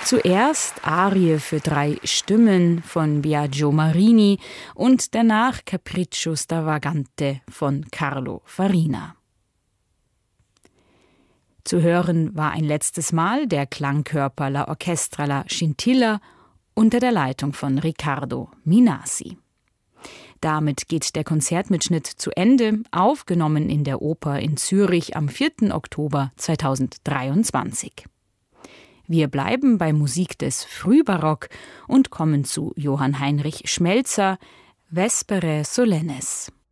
Zuerst Arie für 3 Stimmen von Biagio Marini und danach Capriccio Stravagante von Carlo Farina. Zu hören war ein letztes Mal der Klangkörper La Orchestra La Scintilla unter der Leitung von Riccardo Minasi. Damit geht der Konzertmitschnitt zu Ende, aufgenommen in der Oper in Zürich am 4. Oktober 2023. Wir bleiben bei Musik des Frühbarock und kommen zu Johann Heinrich Schmelzer, Vespere Solennes.